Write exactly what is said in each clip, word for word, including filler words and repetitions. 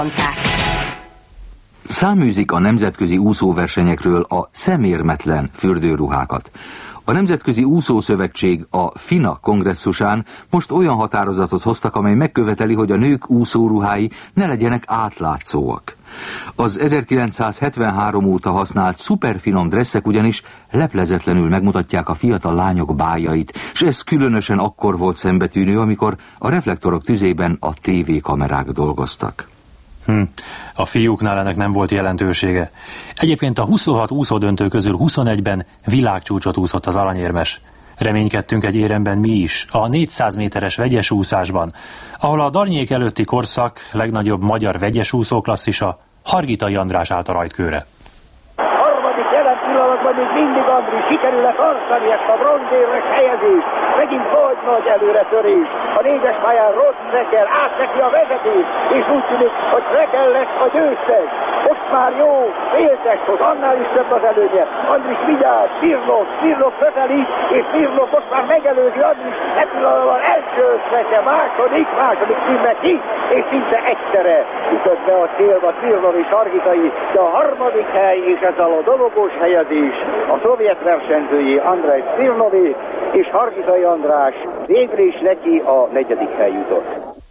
Száműzik a nemzetközi úszóversenyekről a szemérmetlen fürdőruhákat. A Nemzetközi Úszószövetség a FINA kongresszusán most olyan határozatot hoztak, amely megköveteli, hogy a nők úszóruhái ne legyenek átlátszóak. Az ezerkilencszázhetvenhárom óta használt szuperfinom dresszek ugyanis leplezetlenül megmutatják a fiatal lányok bájait, és ez különösen akkor volt szembetűnő, amikor a reflektorok tüzében a tévékamerák dolgoztak. Hm. A fiúknál ennek nem volt jelentősége. Egyébként a huszonhat úszódöntő közül huszonegyben világcsúcsot úszott az aranyérmes. Reménykedtünk egy éremben mi is, a négyszáz méteres vegyes úszásban, ahol a Darnyék előtti korszak legnagyobb magyar vegyes úszóklasszisa, Hargitai András állt a rajtkőre. Harmadik jelen pillanatban még mindig Andris sikerül-e tartani ezt a bronzérmes helyezést. Megint vagy nagy előretörés. A négyes pályán Rossz Rekel át neki a vezetés, és úgy tűnik, hogy Rekel lesz a győztes. Most már jó, félteshoz, annál is több az előnye. Andris vigyáz, Smirnov, Smirnov köteli, és Smirnov most már megelőzi Andris, e pillanatban első ötlete, második, második címbe ki, és szinte egyszerre ütött be a célba Smirnov és Hargitai, de a harmadik hely és ezzel a dobogós helyezés a szovjet versenyzői Andrej Smirnovi és Hargitai András, végül is neki a negyedik hely jutott.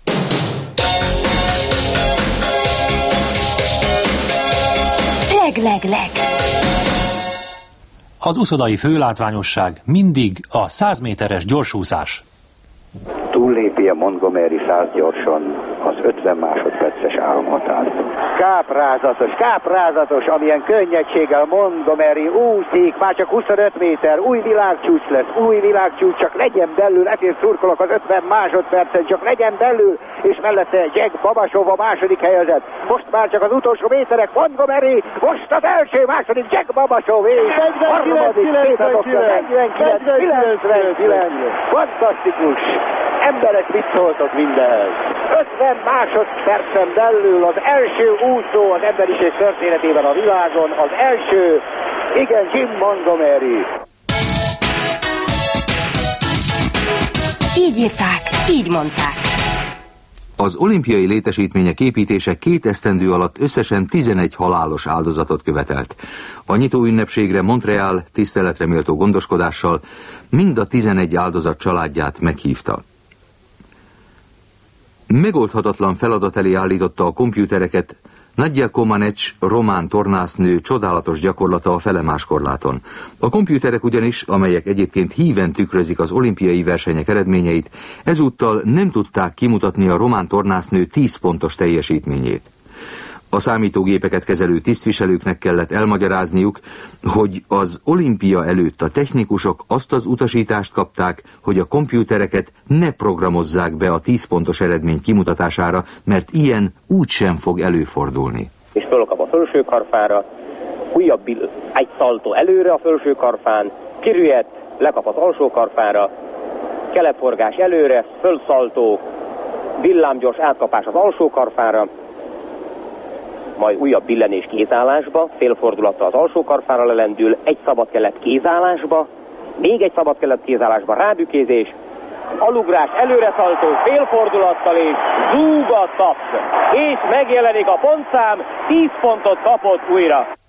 Leg, leg, leg. Az uszodai főlátványosság mindig a száz méteres gyorsúszás. Túllépi a Montgomery száz gyorsan az ötven másodperces álomhatárt. Káprázatos, káprázatos, amilyen könnyedséggel Montgomery úszik, már csak huszonöt méter, új világcsúcs lesz, új világcsúcs, csak legyen belül, ezért szurkolok az ötven másodpercen, csak legyen belül, és mellette Jack Babasov a második helyezett. Most már csak az utolsó méterek, Montgomery, most az első, második Jack Babasov, és harmadik negyvenkilenc kilencvenkilenc. Fantasztikus! Emberek, mit szóltok mindenhez? ötven másodpercen belül az első úszó az emberiség történetében a világon, az első, igen, Jim Montgomery. Így írták, így mondták. Az olimpiai létesítmények építése két esztendő alatt összesen tizenegy halálos áldozatot követelt. A nyitó ünnepségre Montreal tiszteletre méltó gondoskodással mind a tizenegy áldozat családját meghívta. Megoldhatatlan feladat elé állította a kompjútereket Nadja Comaneci, román tornásznő csodálatos gyakorlata a felemáskorláton. A kompjúterek ugyanis, amelyek egyébként híven tükrözik az olimpiai versenyek eredményeit, ezúttal nem tudták kimutatni a román tornásznő tíz pontos teljesítményét. A számítógépeket kezelő tisztviselőknek kellett elmagyarázniuk, hogy az olimpia előtt a technikusok azt az utasítást kapták, hogy a kompjútereket ne programozzák be a tíz pontos eredmény kimutatására, mert ilyen úgysem fog előfordulni. És fölkap a felső karfára, újabb egy szaltó előre a felső karfán, kirület, lekap az alsó karfára, kelepforgás előre, fölszaltó, villámgyors átkapás az alsó karfára, majd újabb billenés kézállásba, félfordulattal az alsó karfára lelendül, egy szabad kelet kézállásba, még egy szabad kelet kézállásba, rábükézés, alugrás, előre szaltó, félfordulattal és zúg a taps, és megjelenik a pontszám, tíz pontot kapott újra.